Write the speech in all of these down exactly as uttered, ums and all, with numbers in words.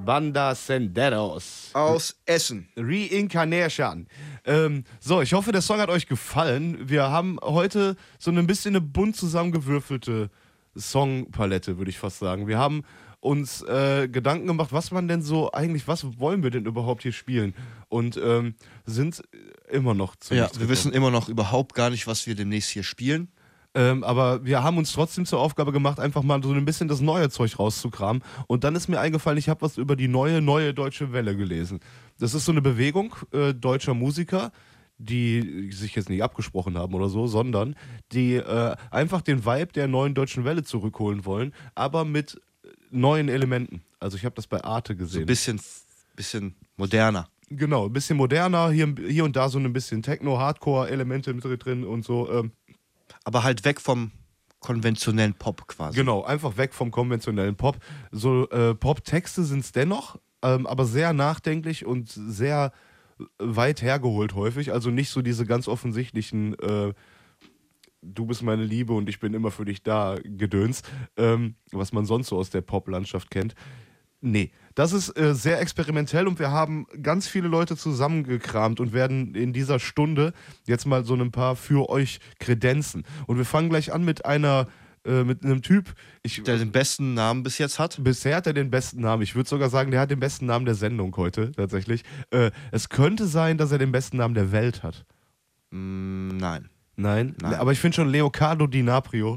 Banda Senderos. Aus Essen. Reincarnation. Ähm, so, ich hoffe, der Song hat euch gefallen. Wir haben heute so ein bisschen eine bunt zusammengewürfelte Songpalette, würde ich fast sagen. Wir haben uns äh, Gedanken gemacht, was man denn so eigentlich, was wollen wir denn überhaupt hier spielen? Und ähm, sind immer noch zu Ja, wir wissen immer noch überhaupt gar nicht, was wir demnächst hier spielen. Ähm, aber wir haben uns trotzdem zur Aufgabe gemacht, einfach mal so ein bisschen das neue Zeug rauszukramen. Und dann ist mir eingefallen, ich habe was über die neue, neue Deutsche Welle gelesen. Das ist so eine Bewegung äh, deutscher Musiker, die sich jetzt nicht abgesprochen haben oder so, sondern die äh, einfach den Vibe der neuen Deutschen Welle zurückholen wollen, aber mit neuen Elementen. Also ich habe das bei Arte gesehen. So ein bisschen, bisschen moderner. Genau, ein bisschen moderner, hier, hier und da so ein bisschen Techno-Hardcore-Elemente mit drin und so. Ähm, Aber halt weg vom konventionellen Pop quasi. Genau, einfach weg vom konventionellen Pop. So äh, Pop-Texte sind es dennoch, ähm, aber sehr nachdenklich und sehr weit hergeholt häufig. Also nicht so diese ganz offensichtlichen äh, Du bist meine Liebe und ich bin immer für dich da Gedöns, ähm, was man sonst so aus der Pop-Landschaft kennt. Nee, das ist äh, sehr experimentell und wir haben ganz viele Leute zusammengekramt und werden in dieser Stunde jetzt mal so ein paar für euch kredenzen. Und wir fangen gleich an mit einer, äh, mit einem Typ. Ich, der den besten Namen bis jetzt hat. Bisher hat er den besten Namen. Ich würde sogar sagen, der hat den besten Namen der Sendung heute, tatsächlich. Äh, es könnte sein, dass er den besten Namen der Welt hat. Mm, nein. Nein? Nein. Aber ich finde schon Leonardo DiCaprio.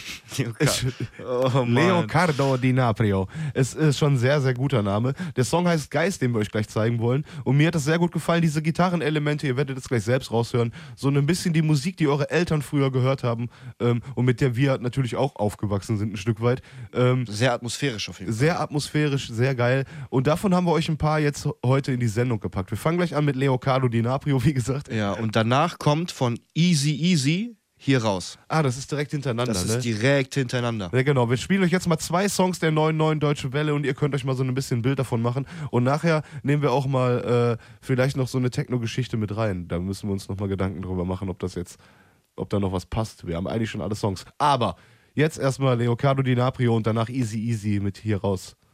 Oh, Leonardo DiCaprio. Es ist schon ein sehr, sehr guter Name. Der Song heißt Geist, den wir euch gleich zeigen wollen. Und mir hat das sehr gut gefallen, diese Gitarrenelemente, ihr werdet es gleich selbst raushören. So ein bisschen die Musik, die eure Eltern früher gehört haben ähm, und mit der wir natürlich auch aufgewachsen sind, ein Stück weit. Ähm, sehr atmosphärisch auf jeden Fall. Sehr atmosphärisch, sehr geil. Und davon haben wir euch ein paar jetzt heute in die Sendung gepackt. Wir fangen gleich an mit Leonardo DiCaprio, wie gesagt. Ja, und danach kommt von Easy Easy hier raus. Ah, das ist direkt hintereinander, Das ne? ist direkt hintereinander. Ja, genau. Wir spielen euch jetzt mal zwei Songs der neuen, neuen Deutschen Welle und ihr könnt euch mal so ein bisschen ein Bild davon machen. Und nachher nehmen wir auch mal äh, vielleicht noch so eine Techno-Geschichte mit rein. Da müssen wir uns noch mal Gedanken drüber machen, ob das jetzt, ob da noch was passt. Wir haben eigentlich schon alle Songs. Aber jetzt erstmal Leonardo DiCaprio und danach Easy Easy mit hier raus.